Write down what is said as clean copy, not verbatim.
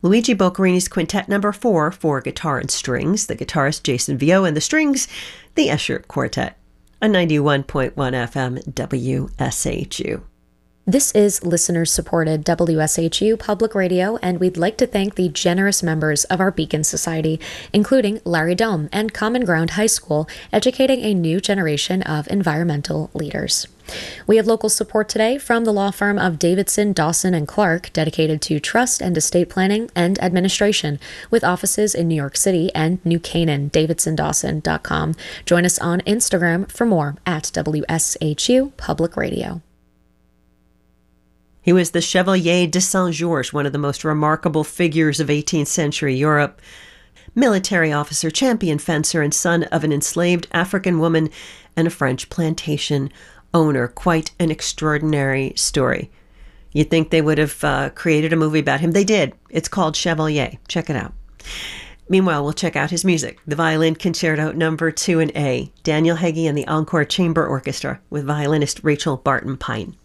Luigi Boccherini's Quintet Number 4 for guitar and strings, the guitarist Jason Vio, and the strings, the Escher Quartet, on 91.1 FM WSHU. This is listener-supported WSHU Public Radio, and we'd like to thank the generous members of our Beacon Society, including Larry Dome and Common Ground High School, educating a new generation of environmental leaders. We have local support today from the law firm of Davidson, Dawson, and Clark, dedicated to trust and estate planning and administration, with offices in New York City and New Canaan, davidsondawson.com. Join us on Instagram for more at WSHU Public Radio. He was the Chevalier de Saint-Georges, one of the most remarkable figures of 18th century Europe. Military officer, champion fencer, and son of an enslaved African woman and a French plantation owner. Quite an extraordinary story. You'd think they would have created a movie about him. They did. It's called Chevalier. Check it out. Meanwhile, we'll check out his music. The Violin Concerto Number 2 in A. Daniel Heggie and the Encore Chamber Orchestra with violinist Rachel Barton Pine.